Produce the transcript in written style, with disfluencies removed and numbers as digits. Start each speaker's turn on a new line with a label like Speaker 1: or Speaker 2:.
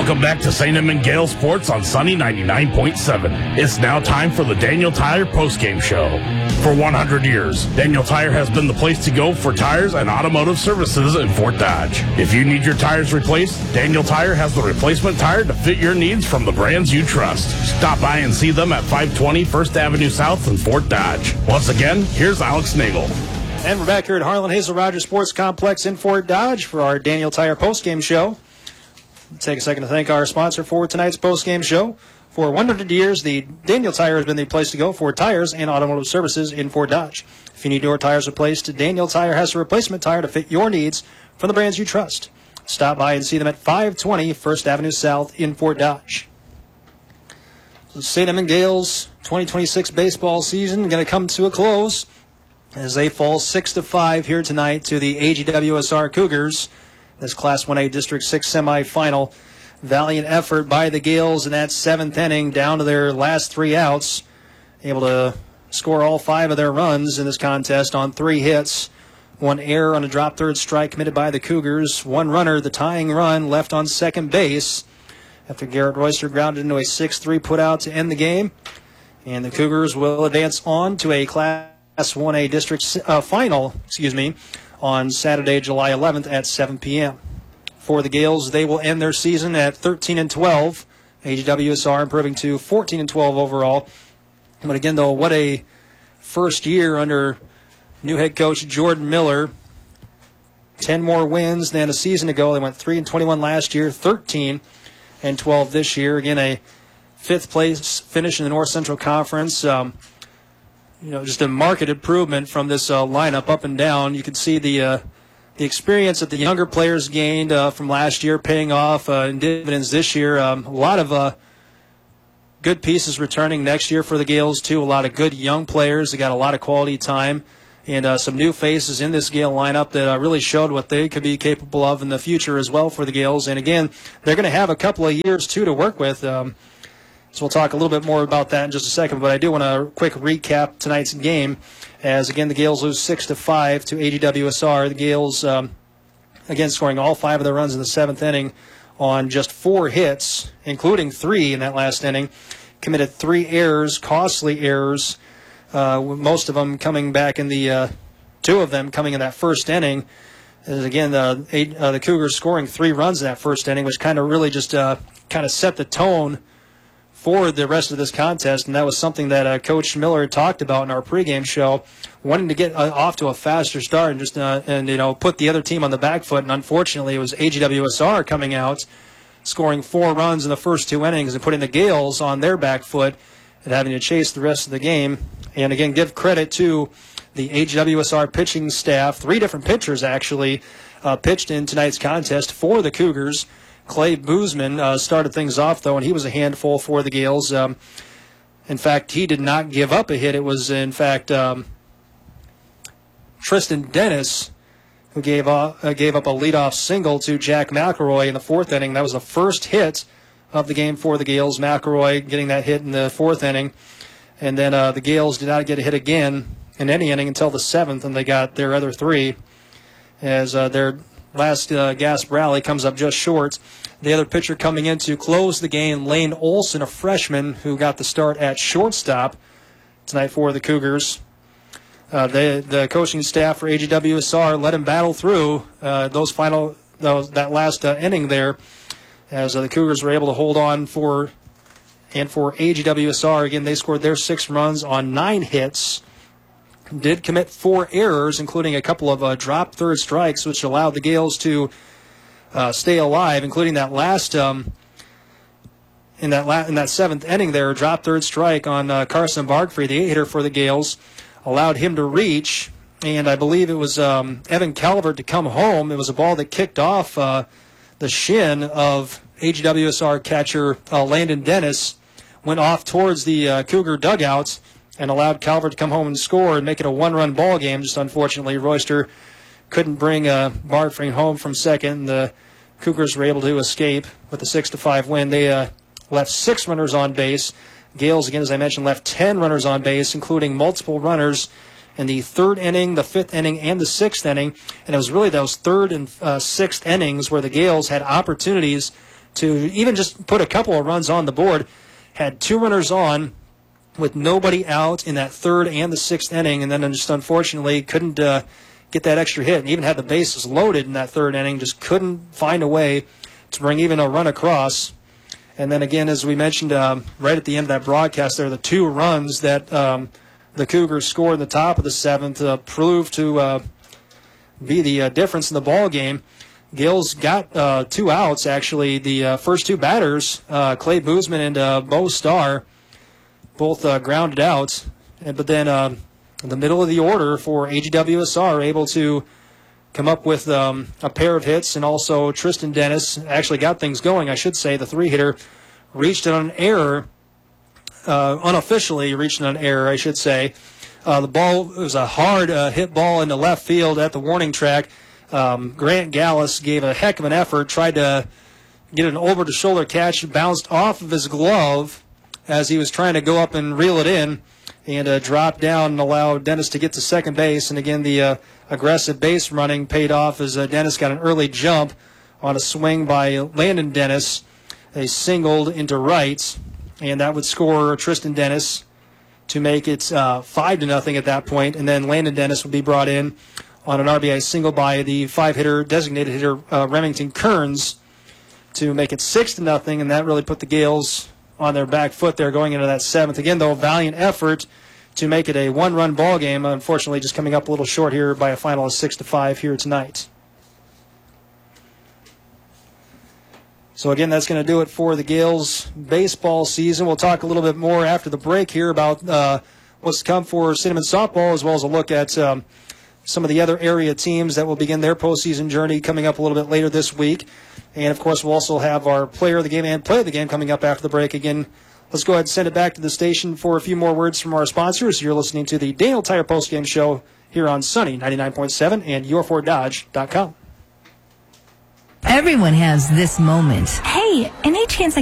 Speaker 1: Welcome back to St. Edmund Gale Sports on Sunny 99.7. It's now time for the Daniel Tire postgame show. For 100 years, Daniel Tire has been the place to go for tires and automotive services in Fort Dodge. If you need your tires replaced, Daniel Tire has the replacement tire to fit your needs from the brands you trust. Stop by and see them at 520 First Avenue South in Fort Dodge. Once again, here's Alex Nagel.
Speaker 2: And we're back here at Harlan Hazel Rogers Sports Complex in Fort Dodge for our Daniel Tire postgame show. Take a second to thank our sponsor for tonight's postgame show. For 100 years, the Daniel Tire has been the place to go for tires and automotive services in Fort Dodge. If you need your tires replaced, Daniel Tire has a replacement tire to fit your needs from the brands you trust. Stop by and see them at 520 First Avenue South in Fort Dodge. So St. Edmund Gale's 2026 baseball season going to come to a close as they fall 6-5 here tonight to the AGWSR Cougars. This Class 1A District 6 semifinal. Valiant effort by the Gales in that seventh inning, down to their last three outs. Able to score all five of their runs in this contest on 3 hits. 1 error on a drop third strike committed by the Cougars. 1 runner, the tying run, left on second base after Garrett Royster grounded into a 6-3 putout to end the game. And the Cougars will advance on to a Class 1A District final, on Saturday, July 11th at 7 p.m. For the Gales, they will end their season at 13-12. AGWSR improving to 14-12 overall. But again, though, what a first year under new head coach Jordan Miller. 10 more wins than a season ago. They went 3-21 last year, 13-12 this year. Again, a 5th place finish in the North Central Conference. Just a marked improvement from this lineup up and down. You can see the experience that the younger players gained from last year paying off in dividends this year. A lot of good pieces returning next year for the Gales, too. A lot of good young players. They got a lot of quality time. And some new faces in this Gale lineup that really showed what they could be capable of in the future as well for the Gales. And, again, they're going to have a couple of years, too, to work with. So we'll talk a little bit more about that in just a second, but I do want to quick recap tonight's game as, again, the Gales lose 6-5 to AGWSR. The Gales, again, scoring all 5 of their runs in the 7th inning on just 4 hits, including 3 in that last inning. Committed 3 errors, costly errors, most of them coming back in the 2 of them coming in that first inning. As, again, the Cougars scoring 3 runs in that first inning, which kind of really just kind of set the tone for the rest of this contest, and that was something that Coach Miller talked about in our pregame show, wanting to get off to a faster start and just put the other team on the back foot. And unfortunately, it was AGWSR coming out, scoring 4 runs in the first 2 innings and putting the Gales on their back foot and having to chase the rest of the game. And again, give credit to the AGWSR pitching staff. 3 different pitchers actually pitched in tonight's contest for the Cougars. Clay Boozman started things off, though, and he was a handful for the Gales. In fact, he did not give up a hit. It was, in fact, Tristan Dennis who gave up a leadoff single to Jack McElroy in the 4th inning. That was the first hit of the game for the Gales. McElroy getting that hit in the 4th inning. And then the Gales did not get a hit again in any inning until the 7th, and they got their other 3 as their last gasp rally comes up just short. The other pitcher coming in to close the game, Lane Olson, a freshman who got the start at shortstop tonight for the Cougars. The coaching staff for AGWSR let him battle through that last inning there, as the Cougars were able to hold on for AGWSR. Again, they scored their 6 runs on 9 hits. Did commit 4 errors, including a couple of drop third strikes, which allowed the Gales to stay alive, including that last in that 7th inning there, drop third strike on Carson Bargfree, the 8-hitter for the Gales, allowed him to reach, and I believe it was Evan Calvert to come home. It was a ball that kicked off the shin of AGWSR catcher Landon Dennis, went off towards the Cougar dugouts, and allowed Calvert to come home and score and make it a 1-run ball game. Just unfortunately, Royster couldn't bring Bargfree home from second. The Cougars were able to escape with a 6-5 win. They left 6 runners on base. Gales, again, as I mentioned, left 10 runners on base, including multiple runners in the 3rd inning, the 5th inning, and the 6th inning. And it was really those 3rd and 6th innings where the Gales had opportunities to even just put a couple of runs on the board. Had 2 runners on with nobody out in that 3rd and the 6th inning, and then just unfortunately couldn't get that extra hit. And even had the bases loaded in that 3rd inning, just couldn't find a way to bring even a run across. And then again, as we mentioned right at the end of that broadcast, there are the 2 runs that the Cougars scored in the top of the 7th proved to be the difference in the ball game. Gales got 2 outs, actually. The first 2 batters, Clay Boozman and Bo Starr, both grounded out. But then in the middle of the order for AGWSR, able to come up with a pair of hits, and also Tristan Dennis actually got things going, I should say. The 3-hitter reached on an error, unofficially reached on an error, I should say. The ball was a hard hit ball into left field at the warning track. Grant Gallus gave a heck of an effort, tried to get an over-the-shoulder catch, bounced off of his glove as he was trying to go up and reel it in, and dropped down and allowed Dennis to get to second base. And again, the aggressive base running paid off as Dennis got an early jump on a swing by Landon Dennis. They singled into right, and that would score Tristan Dennis to make it 5-0 at that point. And then Landon Dennis would be brought in on an RBI single by the 5-hitter, designated hitter Remington Kearns, to make it 6-0, and that really put the Gales on their back foot there going into that 7th. Again, though, a valiant effort to make it a 1-run ball game. Unfortunately, just coming up a little short here by a final of 6-5 here tonight. So again, that's going to do it for the Gales baseball season. We'll talk a little bit more after the break here about what's to come for Cinnamon softball, as well as a look at some of the other area teams that will begin their postseason journey coming up a little bit later this week. And, of course, we'll also have our player of the game and play of the game coming up after the break. Again, let's go ahead and send it back to the station for a few more words from our sponsors. You're listening to the Daniel Tire Postgame Show here on Sunny 99.7 and YourFordDodge.com.
Speaker 3: Everyone has this moment. Hey, any chance I